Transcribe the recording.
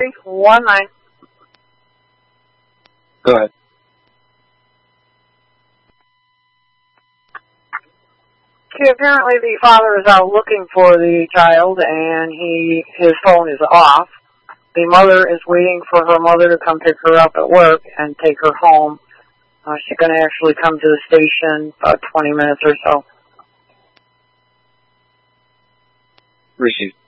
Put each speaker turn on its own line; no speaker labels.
19.
Go ahead.
See, apparently the father is out looking for the child, and his phone is off. The mother is waiting for her mother to come pick her up at work and take her home. She's going to actually come to the station about 20 minutes or so.
Received.